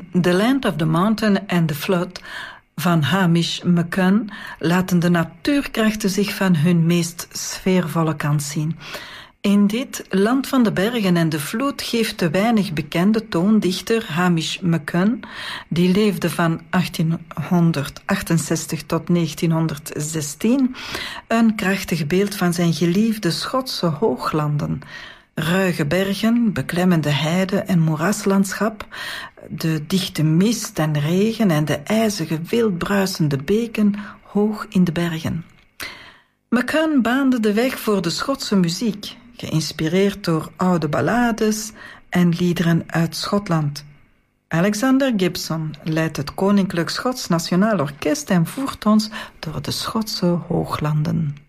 The Land of the Mountain and the Flood van Hamish McCunn laten de natuurkrachten zich van hun meest sfeervolle kant zien. In dit Land van de Bergen en de Vloed geeft de weinig bekende toondichter Hamish McCunn, die leefde van 1868 tot 1916, een krachtig beeld van zijn geliefde Schotse hooglanden. Ruige bergen, beklemmende heide en moeraslandschap, de dichte mist en regen en de ijzige wildbruisende beken hoog in de bergen. McCunn baande de weg voor de Schotse muziek, geïnspireerd door oude ballades en liederen uit Schotland. Alexander Gibson leidt het Koninklijk Schots Nationaal Orkest en voert ons door de Schotse hooglanden.